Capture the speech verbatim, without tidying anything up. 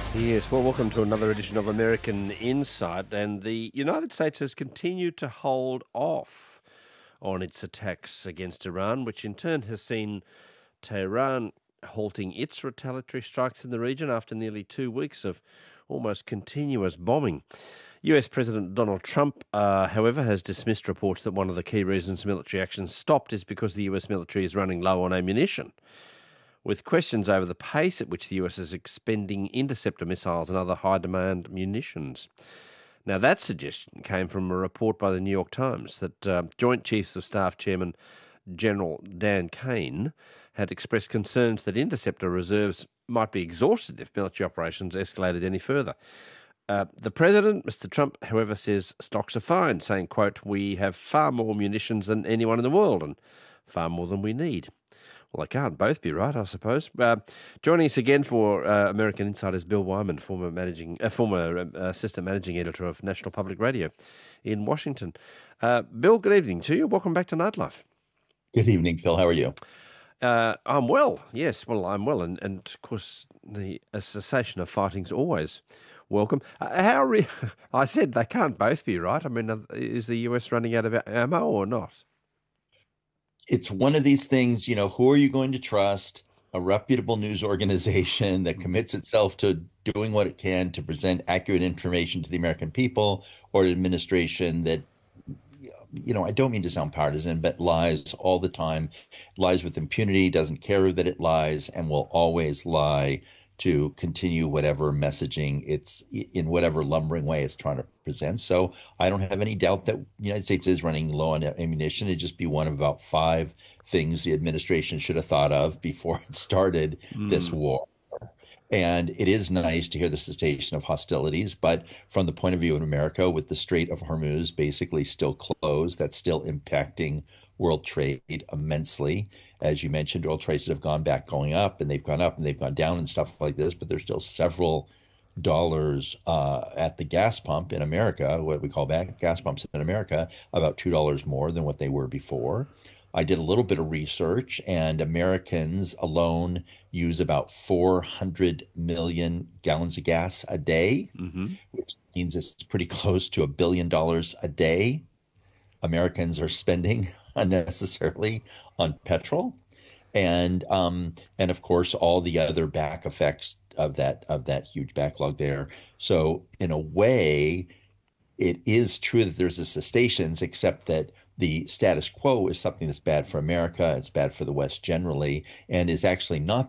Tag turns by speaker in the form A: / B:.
A: Yes, well, welcome to another edition of American Insight. And the United States has continued to hold off on its attacks against Iran, which in turn has seen Tehran halting its retaliatory strikes in the region after nearly two weeks of almost continuous bombing. U S President Donald Trump, uh, however, has dismissed reports that one of the key reasons military action stopped is because the U S military is running low on ammunition, with questions over the pace at which the U S is expending interceptor missiles and other high-demand munitions. Now, that suggestion came from a report by the New York Times that uh, Joint Chiefs of Staff Chairman General Dan Kane had expressed concerns that interceptor reserves might be exhausted if military operations escalated any further. Uh, the president, Mister Trump, however, says stocks are fine, saying, quote, "We have far more munitions than anyone in the world and far more than we need." Well, they can't both be right, I suppose. Uh, joining us again for uh, American Insiders, Bill Wyman, former managing, uh, former uh, assistant managing editor of National Public Radio in Washington. Uh, Bill, good evening to you. Welcome back to Nightlife.
B: Good evening, Phil. How are you?
A: Uh, I'm well. Yes, well, I'm well, and, and of course, the a cessation of fighting's always welcome. Uh, how re- I said they can't both be right. I mean, uh, is the U S running out of ammo or not?
B: It's one of these things, you know, who are you going to trust? A reputable news organization that commits itself to doing what it can to present accurate information to the American people, or an administration that, you know, I don't mean to sound partisan, but lies all the time, lies with impunity, doesn't care that it lies, and will always lie to continue whatever messaging it's in whatever lumbering way it's trying to present. So I don't have any doubt that the United States is running low on ammunition. It'd just be one of about five things the administration should have thought of before it started this
A: Mm.
B: war. And it is nice to hear the cessation of hostilities, but from the point of view of America, with the Strait of Hormuz basically still closed, that's still impacting world trade immensely. As you mentioned, oil prices have gone back going up, and they've gone up and they've gone down and stuff like this, but there's still several dollars uh, at the gas pump in America, what we call back gas pumps in America, about two dollars more than what they were before. I did a little bit of research, and Americans alone use about four hundred million gallons of gas a day,
A: Hmm.
B: which means it's pretty close to a billion dollars a day Americans are spending unnecessarily on petrol, and um, and of course all the other back effects of that of that huge backlog there. So in a way, it is true that there's a cessations, except that the status quo is something that's bad for America, it's bad for the West generally, and is actually not